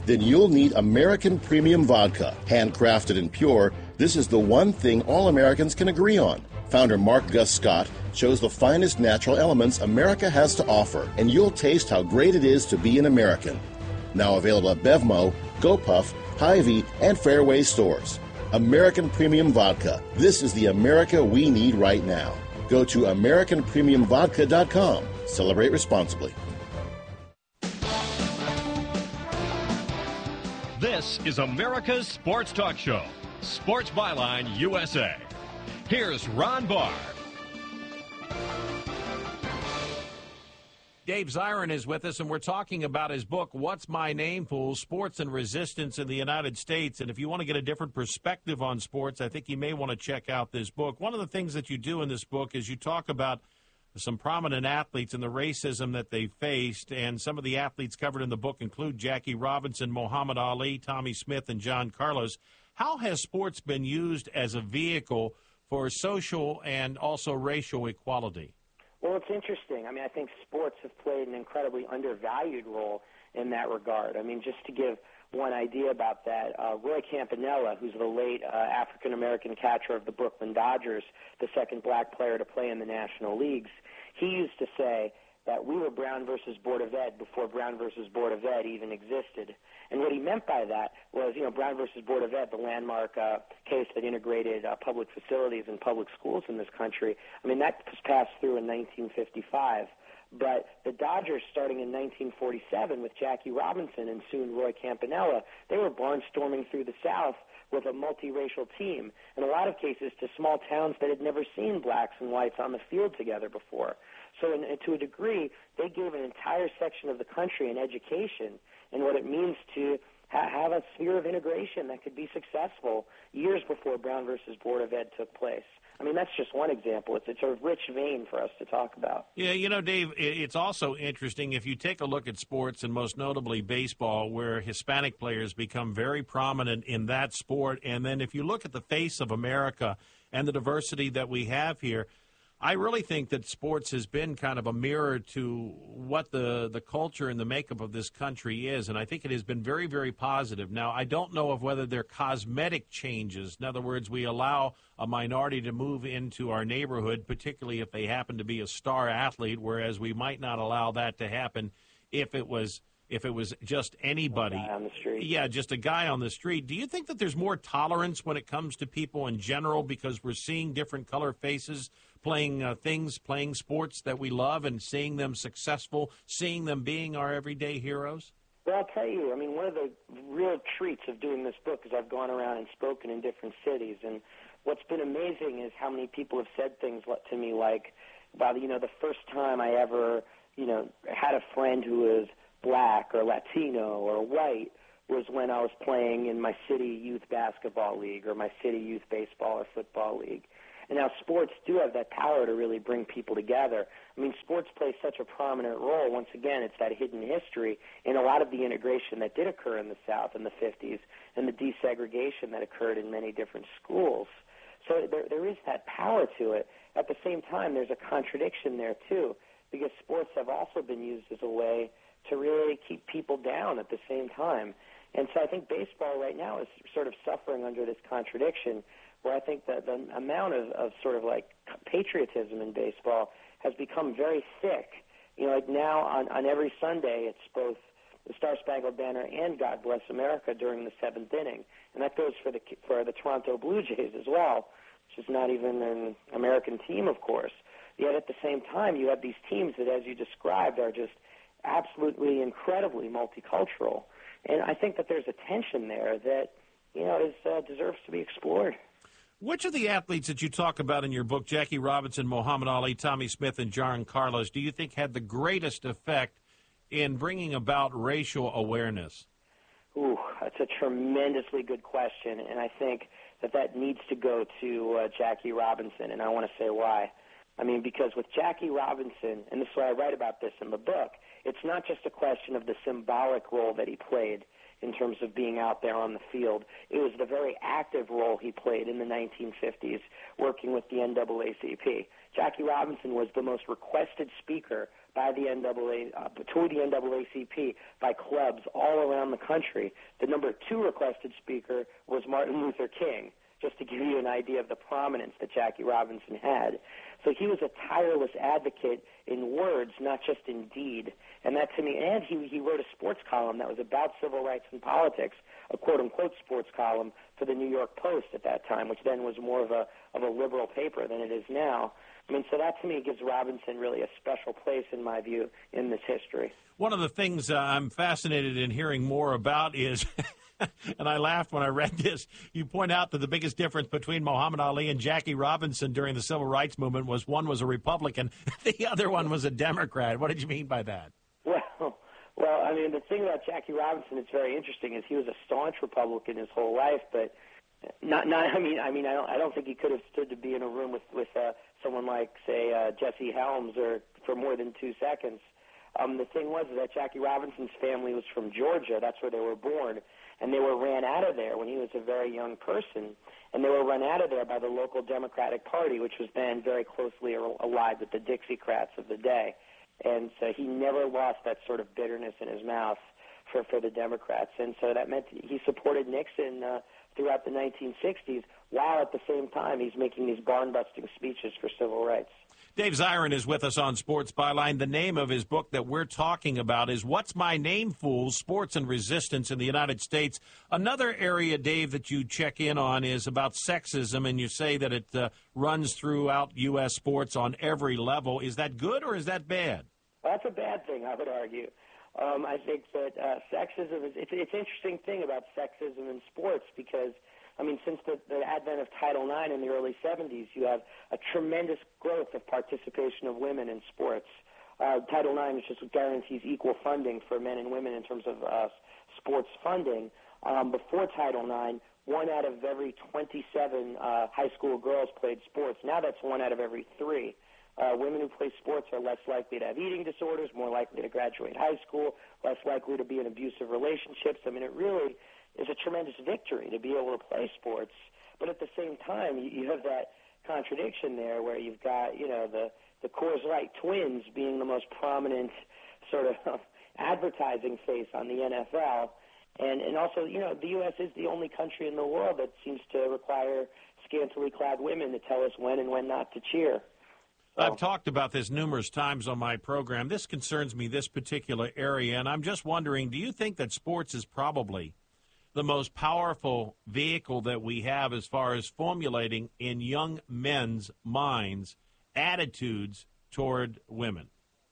Speaker 20: then you'll need American Premium Vodka. Handcrafted and pure, this is the one thing all Americans can agree on. Founder Mark Gus Scott chose the finest natural elements America has to offer, and you'll taste how great it is to be an American. Now available at Bevmo, GoPuff, Hy-Vee, and Fairway stores. American Premium Vodka. This is the America we need right now. Go to AmericanPremiumVodka.com. Celebrate responsibly.
Speaker 2: This is America's Sports Talk Show, Sports Byline USA. Here's Ron Barr. Dave Zirin is with us, and we're talking about his book, What's My Name Fool? Sports and Resistance in the United States. And if you want to get a different perspective on sports, I think you may want to check out this book. One of the things that you do in this book is you talk about some prominent athletes and the racism that they faced, and some of the athletes covered in the book include Jackie Robinson, Muhammad Ali, Tommy Smith, and John Carlos. How has sports been used as a vehicle for social and also racial equality?
Speaker 17: Well, it's interesting. I mean, I think sports have played an incredibly undervalued role in that regard. I mean, just to give one idea about that, Roy Campanella, who's the late African-American catcher of the Brooklyn Dodgers, the second black player to play in the National Leagues, he used to say that we were Brown versus Board of Ed before Brown versus Board of Ed even existed. And what he meant by that was, Brown versus Board of Ed, the landmark case that integrated public facilities and public schools in this country. I mean, that was passed through in 1955. But the Dodgers, starting in 1947 with Jackie Robinson and soon Roy Campanella, they were barnstorming through the South with a multiracial team, in a lot of cases to small towns that had never seen blacks and whites on the field together before. So to a degree, they gave an entire section of the country an education in what it means to have a sphere of integration that could be successful years before Brown versus Board of Ed took place. I mean, that's just one example. It's a sort of rich vein for us to talk about.
Speaker 2: Yeah, Dave, it's also interesting if you take a look at sports, and most notably baseball, where Hispanic players become very prominent in that sport. And then if you look at the face of America and the diversity that we have here, I really think that sports has been kind of a mirror to what the culture and the makeup of this country is, and I think it has been very, very positive. Now, I don't know of whether they're cosmetic changes. In other words, we allow a minority to move into our neighborhood, particularly if they happen to be a star athlete, whereas we might not allow that to happen if it was just anybody.
Speaker 17: A guy on the street.
Speaker 2: Yeah, just a guy on the street. Do you think that there's more tolerance when it comes to people in general because we're seeing different color faces playing playing sports that we love and seeing them successful, seeing them being our everyday heroes?
Speaker 17: Well, I'll tell you, I mean, one of the real treats of doing this book is I've gone around and spoken in different cities, and what's been amazing is how many people have said things to me like about, the first time I ever, had a friend who was black or Latino or white was when I was playing in my city youth basketball league or my city youth baseball or football league. And now sports do have that power to really bring people together. I mean, sports play such a prominent role. Once again, it's that hidden history in a lot of the integration that did occur in the South in the 50s and the desegregation that occurred in many different schools. So there is that power to it. At the same time, there's a contradiction there, too, because sports have also been used as a way to really keep people down at the same time. And so I think baseball right now is sort of suffering under this contradiction, where I think that the amount of sort of like patriotism in baseball has become very thick. Like now on every Sunday, it's both the Star Spangled Banner and God Bless America during the seventh inning, and that goes for the Toronto Blue Jays as well, which is not even an American team, of course. Yet at the same time, you have these teams that, as you described, are just absolutely incredibly multicultural, and I think that there's a tension there that deserves to be explored.
Speaker 2: Which of the athletes that you talk about in your book, Jackie Robinson, Muhammad Ali, Tommy Smith, and John Carlos, do you think had the greatest effect in bringing about racial awareness?
Speaker 17: Ooh, that's a tremendously good question, and I think that needs to go to Jackie Robinson, and I want to say why. I mean, because with Jackie Robinson, and this is why I write about this in the book, it's not just a question of the symbolic role that he played in terms of being out there on the field. It was the very active role he played in the 1950s working with the NAACP. Jackie Robinson was the most requested speaker by the to the NAACP by clubs all around the country. The number 2 requested speaker was Martin Luther King, just to give you an idea of the prominence that Jackie Robinson had. So he was a tireless advocate in words, not just in deed. And that to me, and he wrote a sports column that was about civil rights and politics, a quote-unquote sports column for the New York Post at that time, which then was more of a liberal paper than it is now. I mean, so that to me gives Robinson really a special place, in my view, in this history.
Speaker 2: One of the things I'm fascinated in hearing more about is, and I laughed when I read this, you point out that the biggest difference between Muhammad Ali and Jackie Robinson during the Civil Rights Movement was one was a Republican, the other one was a Democrat. What did you mean by that?
Speaker 17: Well, I mean, the thing about Jackie Robinson that's very interesting is he was a staunch Republican his whole life, but I don't think he could have stood to be in a room with someone like, say, Jesse Helms or for more than 2 seconds. The thing was that Jackie Robinson's family was from Georgia. That's where they were born. And they were ran out of there when he was a very young person. And they were run out of there by the local Democratic Party, which was then very closely allied with the Dixiecrats of the day. And so he never lost that sort of bitterness in his mouth for the Democrats. And so that meant he supported Nixon throughout the 1960s, while at the same time he's making these barn-busting speeches for civil rights.
Speaker 2: Dave Zirin is with us on Sports Byline. The name of his book that we're talking about is What's My Name, Fools? Sports and Resistance in the United States. Another area, Dave, that you check in on is about sexism, and you say that it runs throughout U.S. sports on every level. Is that good or is that bad?
Speaker 17: Well, that's a bad thing, I would argue. I think that sexism is it's an interesting thing about sexism in sports because, I mean, since the advent of Title IX in the early 70s, you have a tremendous growth of participation of women in sports. Title IX just guarantees equal funding for men and women in terms of sports funding. Before Title IX, 1 out of every 27 high school girls played sports. Now that's 1 out of every 3. Women who play sports are less likely to have eating disorders, more likely to graduate high school, less likely to be in abusive relationships. I mean, it really is a tremendous victory to be able to play sports. But at the same time, you have that contradiction there where you've got, you know, the Coors Light twins being the most prominent sort of advertising face on the NFL. And also, you know, the U.S. is the only country in the world that seems to require scantily clad women to tell us when and when not to cheer.
Speaker 2: I've talked about this numerous times on my program. This concerns me, this particular area, and I'm just wondering, do you think that sports is probably the most powerful vehicle that we have as far as formulating in young men's minds attitudes toward women?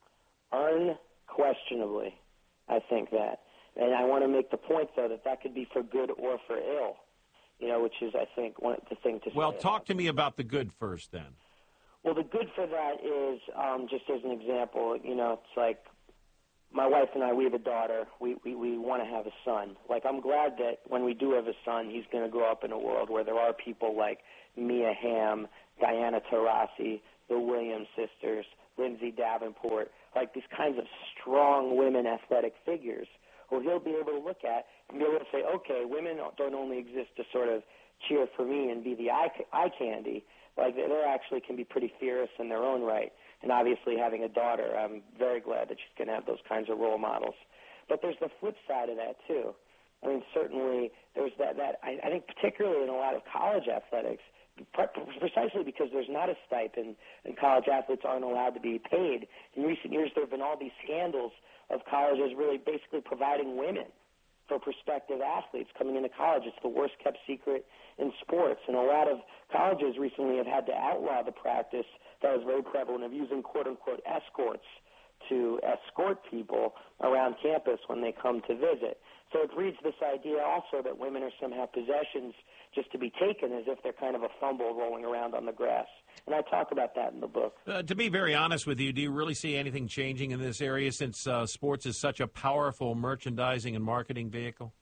Speaker 17: Unquestionably, I think that. And I want to make the point, though, that could be for good or for ill, you know, which is, I think, one of the things to say.
Speaker 2: Well, talk to me about the good first, then.
Speaker 17: Well, the good for that is, just as an example, you know, it's like my wife and I, we have a daughter. We want to have a son. Like, I'm glad that when we do have a son, he's going to grow up in a world where there are people like Mia Hamm, Diana Taurasi, the Williams sisters, Lindsay Davenport, like these kinds of strong women athletic figures who he'll be able to look at and be able to say, okay, women don't only exist to sort of cheer for me and be the eye candy. Like, they actually can be pretty fierce in their own right. And obviously, having a daughter, I'm very glad that she's going to have those kinds of role models. But there's the flip side of that, too. I mean, certainly, there's that I think particularly in a lot of college athletics, precisely because there's not a stipend and college athletes aren't allowed to be paid. In recent years, there have been all these scandals of colleges really basically providing women for prospective athletes coming into college. It's the worst-kept secret in sports. And a lot of colleges recently have had to outlaw the practice that was very prevalent of using quote-unquote escorts to escort people around campus when they come to visit. So it breeds this idea also that women are somehow possessions just to be taken as if they're kind of a fumble rolling around on the grass. And I talk about that in the book.
Speaker 2: To be very honest with you, do you really see anything changing in this area since sports is such a powerful merchandising and marketing vehicle?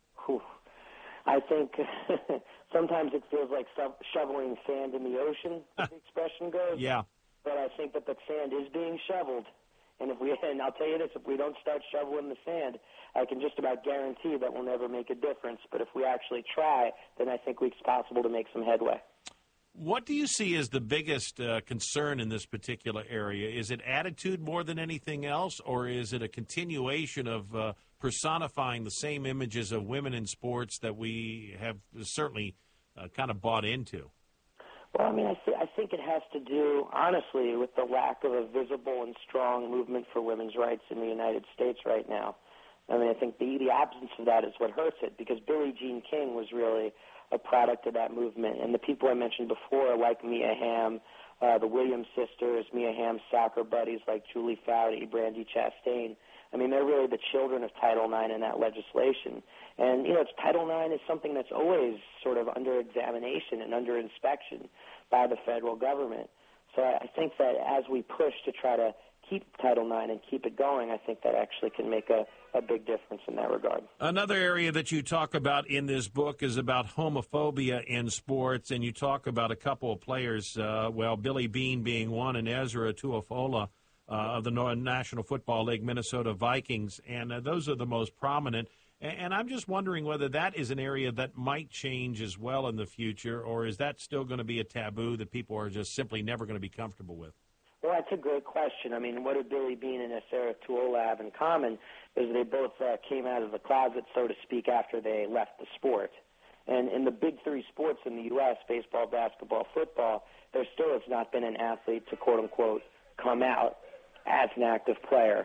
Speaker 17: I think sometimes it feels like shoveling sand in the ocean, as the expression goes.
Speaker 2: Yeah.
Speaker 17: But I think that the sand is being shoveled And I'll tell you this, if we don't start shoveling the sand, I can just about guarantee that we'll never make a difference. But if we actually try, then I think it's possible to make some headway.
Speaker 2: What do you see as the biggest concern in this particular area? Is it attitude more than anything else, or is it a continuation of personifying the same images of women in sports that we have certainly kind of bought into?
Speaker 17: Well, I mean, I think it has to do, honestly, with the lack of a visible and strong movement for women's rights in the United States right now. I mean, I think the absence of that is what hurts it, because Billie Jean King was really a product of that movement. And the people I mentioned before, like Mia Hamm, the Williams sisters, Mia Hamm's soccer buddies like Julie Foudy, Brandi Chastain, I mean, they're really the children of Title IX and that legislation. And, Title IX is something that's always sort of under examination and under inspection by the federal government. So I think that as we push to try to keep Title IX and keep it going, I think that actually can make a big difference in that regard.
Speaker 2: Another area that you talk about in this book is about homophobia in sports, and you talk about a couple of players, Billy Beane being one, and Ezra Tuafola of the National Football League, Minnesota Vikings, and those are the most prominent. And I'm just wondering whether that is an area that might change as well in the future, or is that still going to be a taboo that people are just simply never going to be comfortable with?
Speaker 17: Well, that's a great question. I mean, what do Billy Beane and Ezra Tuafola have in common is they both came out of the closet, so to speak, after they left the sport. And in the big three sports in the U.S., baseball, basketball, football, there still has not been an athlete to, quote-unquote, come out as an active player.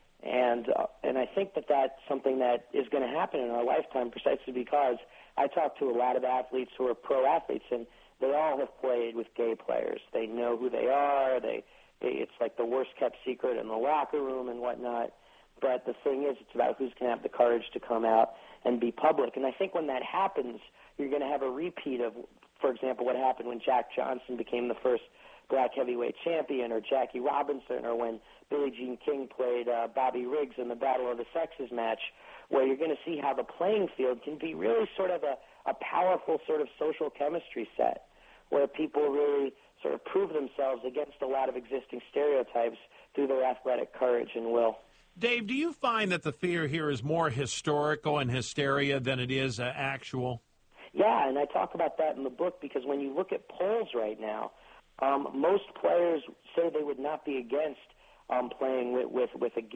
Speaker 17: And I think that that's something that is going to happen in our lifetime, precisely because I talk to a lot of athletes who are pro athletes, and they all have played with gay players. They know who they are. It's like the worst-kept secret in the locker room and whatnot. But the thing is, it's about who's going to have the courage to come out and be public. And I think when that happens, you're going to have a repeat of, for example, what happened when Jack Johnson became the first black heavyweight champion, or Jackie Robinson, or when Billie Jean King played Bobby Riggs in the Battle of the Sexes match, where you're going to see how the playing field can be really sort of a powerful sort of social chemistry set, where people really sort of prove themselves against a lot of existing stereotypes through their athletic courage and will.
Speaker 2: Dave, do you find that the fear here is more historical and hysteria than it is actual?
Speaker 17: Yeah, and I talk about that in the book, because when you look at polls right now, most players say they would not be against playing with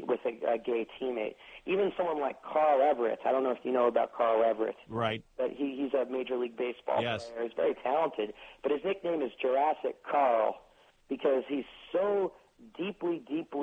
Speaker 17: a gay teammate. Even someone like Carl Everett. I don't know if you know about Carl Everett.
Speaker 2: Right.
Speaker 17: But he's a Major League Baseball player. He's very talented. But his nickname is Jurassic Carl because he's so deeply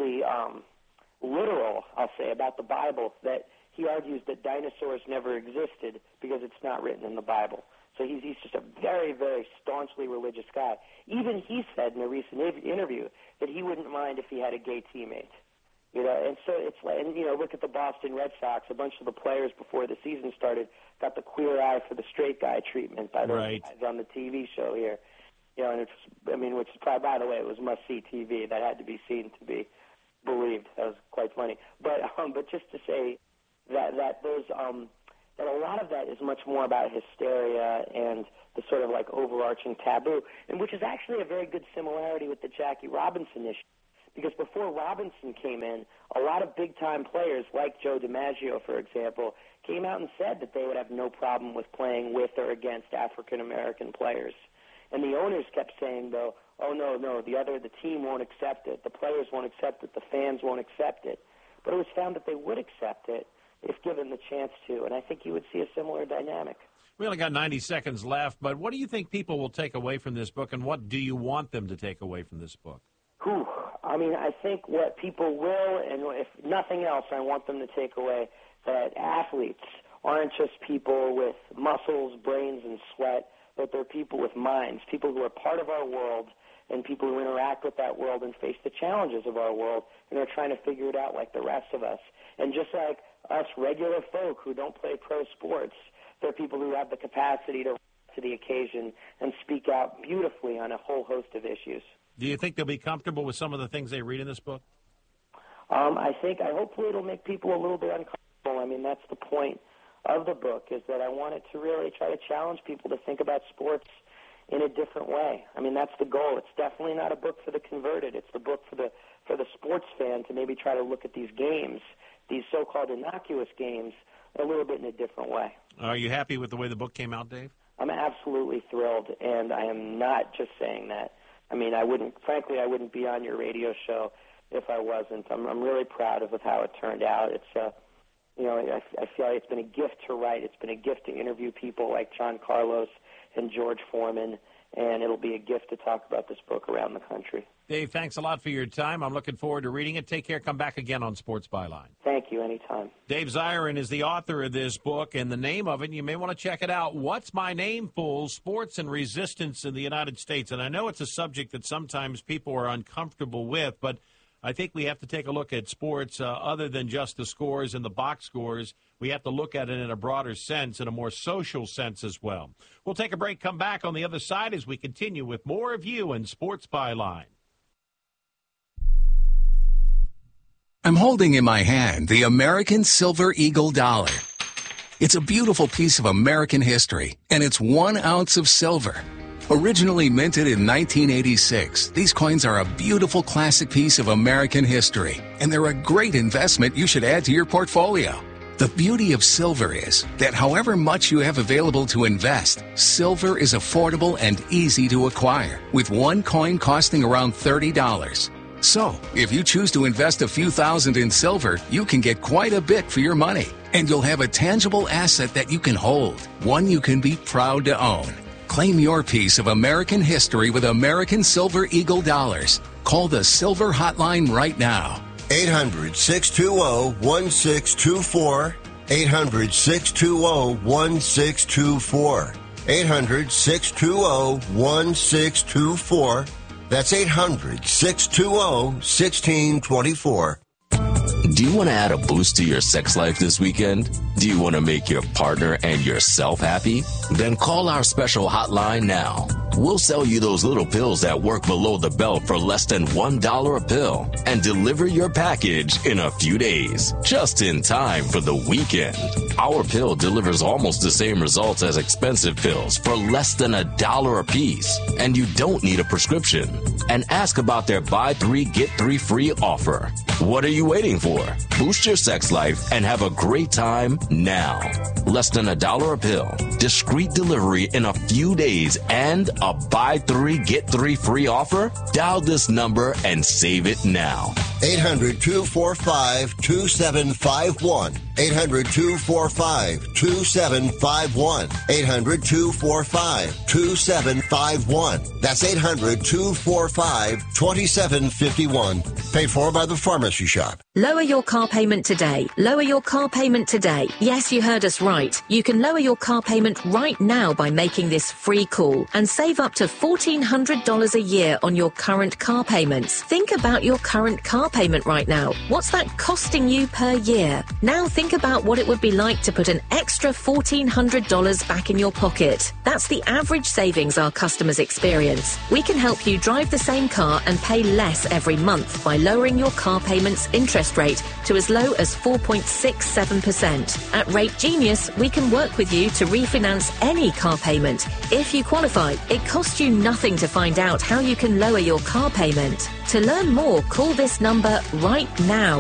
Speaker 17: literal, I'll say, about the Bible that he argues that dinosaurs never existed because it's not written in the Bible. So he's just a very, very staunchly religious guy. Even he said in a recent interview that he wouldn't mind if he had a gay teammate. And so it's like, and look at the Boston Red Sox. A bunch of the players before the season started got the queer eye for the straight guy treatment by those guys on the TV show here. And which is probably, by the way, it was must-see TV. That had to be seen to be believed. That was quite funny. But just to say that those that a lot of that is much more about hysteria and the sort of like overarching taboo, and which is actually a very good similarity with the Jackie Robinson issue. Because before Robinson came in, a lot of big-time players, like Joe DiMaggio, for example, came out and said that they would have no problem with playing with or against African-American players. And the owners kept saying, though, oh, no, the team won't accept it, the players won't accept it, the fans won't accept it. But it was found that they would accept it if given the chance to, and I think you would see a similar dynamic.
Speaker 2: We only got 90 seconds left, but what do you think people will take away from this book, and what do you want them to take away from this book?
Speaker 17: I think what people will, and if nothing else, I want them to take away that athletes aren't just people with muscles, brains, and sweat, but they're people with minds, people who are part of our world, and people who interact with that world and face the challenges of our world and are trying to figure it out like the rest of us. And just like us regular folk who don't play pro sports, they're people who have the capacity to rise to the occasion and speak out beautifully on a whole host of issues.
Speaker 2: Do you think they'll be comfortable with some of the things they read in this book?
Speaker 17: Hopefully it'll make people a little bit uncomfortable. I mean, that's the point of the book, is that I want it to really try to challenge people to think about sports in a different way. I mean, that's the goal. It's definitely not a book for the converted. It's the book for the sports fan to maybe try to look at these games, these so-called innocuous games, a little bit in a different way.
Speaker 2: Are you happy with the way the book came out, Dave?
Speaker 17: I'm absolutely thrilled, and I am not just saying that. I mean, I wouldn't be on your radio show if I wasn't. I'm really proud of how it turned out. It's I feel like it's been a gift to write. It's been a gift to interview people like John Carlos and George Foreman, and it'll be a gift to talk about this book around the country.
Speaker 2: Dave, thanks a lot for your time. I'm looking forward to reading it. Take care. Come back again on Sports Byline.
Speaker 17: Thank you. Anytime.
Speaker 2: Dave Zirin is the author of this book, and the name of it, you may want to check it out, What's My Name Fool? Sports and Resistance in the United States. And I know it's a subject that sometimes people are uncomfortable with, but I think we have to take a look at sports other than just the scores and the box scores. We have to look at it in a broader sense, in a more social sense as well. We'll take a break, come back on the other side as we continue with more of you in Sports Byline.
Speaker 21: I'm holding in my hand the American Silver Eagle dollar. It's a beautiful piece of American history, and it's 1 ounce of silver. Originally minted in 1986, these coins are a beautiful classic piece of American history, and they're a great investment you should add to your portfolio. The beauty of silver is that however much you have available to invest, silver is affordable and easy to acquire, with one coin costing around $30. So, if you choose to invest a few thousand in silver, you can get quite a bit for your money, and you'll have a tangible asset that you can hold, one you can be proud to own. Claim your piece of American history with American Silver Eagle dollars. Call the Silver Hotline right now.
Speaker 15: 800-620-1624. 800-620-1624. 800-620-1624. That's 800-620-1624.
Speaker 22: Do you want to add a boost to your sex life this weekend? Do you want to make your partner and yourself happy? Then call our special hotline now. We'll sell you those little pills that work below the belt for less than $1 a pill and deliver your package in a few days, just in time for the weekend. Our pill delivers almost the same results as expensive pills for less than $1 a piece, and you don't need a prescription. And ask about their buy 3, get 3 free offer. What are you waiting for? Boost your sex life and have a great time now. Less than $1 a pill, discreet delivery in a few days, and a buy 3, get 3 free offer? Dial this number and save it now.
Speaker 15: 800-245-2751. 800-245-2751. 800-245-2751. That's 800-245-2751. Paid for by the Pharmacy Shop.
Speaker 23: Lower your car payment today. Lower your car payment today. Yes, you heard us right. You can lower your car payment right now by making this free call and save up to $1,400 a year on your current car payments. Think about your current car payment right now. What's that costing you per year? Now think about what it would be like to put an extra $1,400 back in your pocket. That's the average savings our customers experience. We can help you drive the same car and pay less every month by lowering your car payment's interest rate to as low as 4.67%. At Rate Genius, we can work with you to refinance any car payment. If you qualify, it costs you nothing to find out how you can lower your car payment. To learn more, call this number right now.